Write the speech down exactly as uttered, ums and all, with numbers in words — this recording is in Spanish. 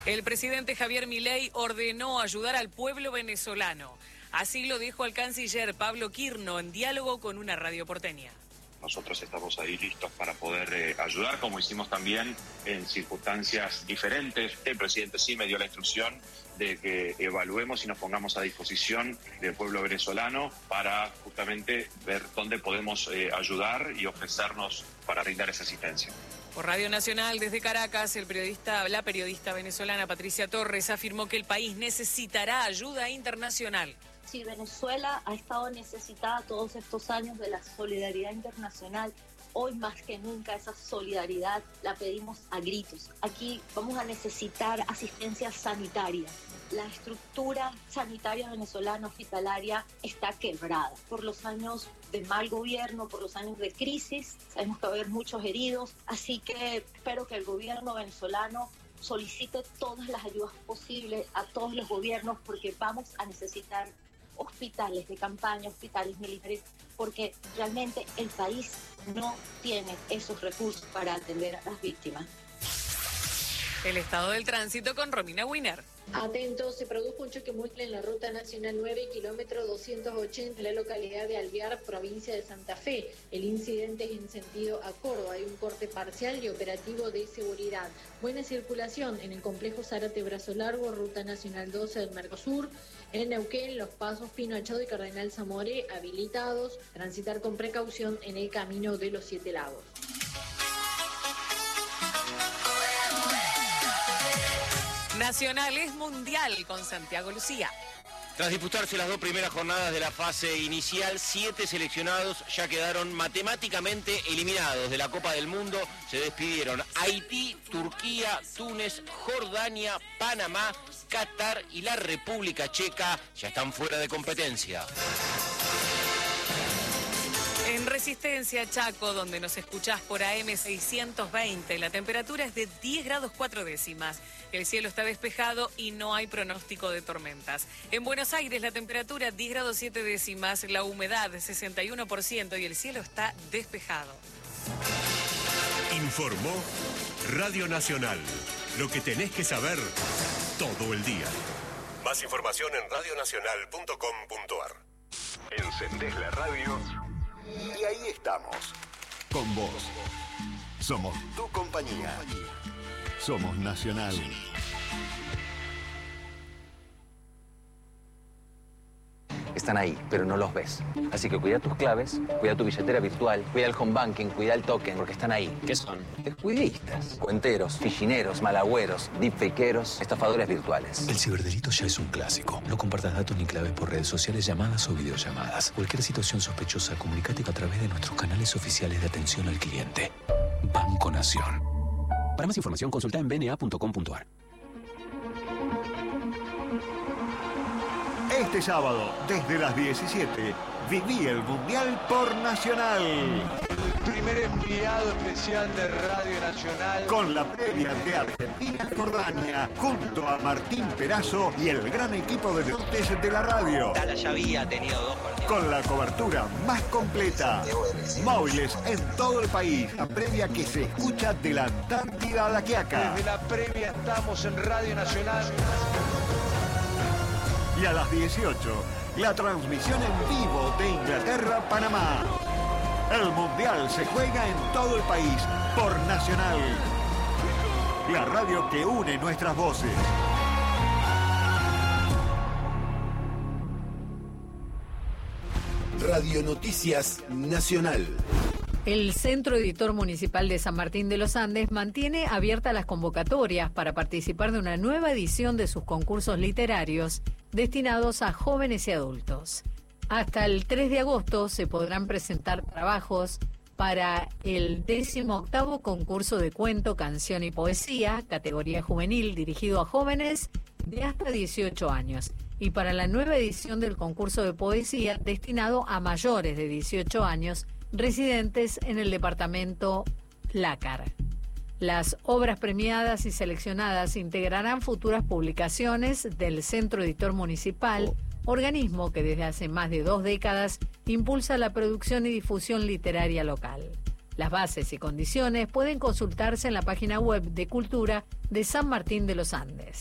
El presidente Javier Milei ordenó ayudar al pueblo venezolano. Así lo dijo el canciller Pablo Quirno en diálogo con una radio porteña. Nosotros estamos ahí listos para poder eh, ayudar, como hicimos también en circunstancias diferentes. El presidente sí me dio la instrucción de que evaluemos y nos pongamos a disposición del pueblo venezolano para justamente ver dónde podemos eh, ayudar y ofrecernos para brindar esa asistencia. Por Radio Nacional, desde Caracas, el periodista, la periodista venezolana Patricia Torres afirmó que el país necesitará ayuda internacional. Sí, Venezuela ha estado necesitada todos estos años de la solidaridad internacional. Hoy más que nunca esa solidaridad la pedimos a gritos. Aquí vamos a necesitar asistencia sanitaria. La estructura sanitaria venezolana hospitalaria está quebrada por los años de mal gobierno, por los años de crisis. Sabemos que va a haber muchos heridos, así que espero que el gobierno venezolano solicite todas las ayudas posibles a todos los gobiernos, porque vamos a necesitar hospitales de campaña, hospitales militares, porque realmente el país no tiene esos recursos para atender a las víctimas. El estado del tránsito con Romina Winer. Atentos, se produjo un choque múltiple en la ruta nacional nueve, kilómetro doscientos ochenta, en la localidad de Alvear, provincia de Santa Fe. El incidente es en sentido a Córdoba. Hay un corte parcial y operativo de seguridad. Buena circulación en el complejo Zárate Brazo Largo, ruta nacional doce del Mercosur. En Neuquén, los pasos Pino Achado y Cardenal Zamoré habilitados. Transitar con precaución en el camino de los Siete Lagos. Nacional es mundial con Santiago Lucía. Tras disputarse las dos primeras jornadas de la fase inicial, siete seleccionados ya quedaron matemáticamente eliminados de la Copa del Mundo. Se despidieron Haití, Turquía, Túnez, Jordania, Panamá, Qatar y la República Checa. Ya están fuera de competencia. En Resistencia, Chaco, donde nos escuchás por A M seiscientos veinte, la temperatura es de diez grados cuatro décimas. El cielo está despejado y no hay pronóstico de tormentas. En Buenos Aires, la temperatura diez grados siete décimas, la humedad sesenta y uno por ciento y el cielo está despejado. Informó Radio Nacional. Lo que tenés que saber todo el día. Más información en radio nacional punto com punto a r. Encendés la radio y ahí estamos, con vos. Somos tu compañía. Somos Nacional. Están ahí, pero no los ves. Así que cuida tus claves, cuida tu billetera virtual, cuida el home banking, cuida el token, porque están ahí. ¿Qué son? Descuidistas, cuenteros, fichineros, malagüeros, deepfakeros, estafadores virtuales. El ciberdelito ya es un clásico. No compartas datos ni claves por redes sociales, llamadas o videollamadas. Cualquier situación sospechosa, comunícate a través de nuestros canales oficiales de atención al cliente. Banco Nación. Para más información, consulta en b n a punto com punto a r. Este sábado, desde las diecisiete, viví el Mundial por Nacional. El primer enviado especial de Radio Nacional. Con la previa de Argentina y Jordania, junto a Martín Perazo y el gran equipo de deportes de la radio. Tala ya había tenido dos partidos. Con la cobertura más completa. Móviles en todo el país. La previa que se escucha de la Antártida a la Quiaca. Desde la previa estamos en Radio Nacional. Y a las dieciocho, la transmisión en vivo de Inglaterra-Panamá. El Mundial se juega en todo el país por Nacional. La radio que une nuestras voces. Radio Noticias Nacional. El Centro Editor Municipal de San Martín de los Andes mantiene abiertas las convocatorias para participar de una nueva edición de sus concursos literarios destinados a jóvenes y adultos. Hasta el tres de agosto se podrán presentar trabajos para el décimo octavo concurso de cuento, canción y poesía, categoría juvenil dirigido a jóvenes de hasta dieciocho años, y para la nueva edición del concurso de poesía destinado a mayores de dieciocho años residentes en el departamento Lácar. Las obras premiadas y seleccionadas integrarán futuras publicaciones del Centro Editor Municipal, organismo que desde hace más de dos décadas impulsa la producción y difusión literaria local. Las bases y condiciones pueden consultarse en la página web de Cultura de San Martín de los Andes.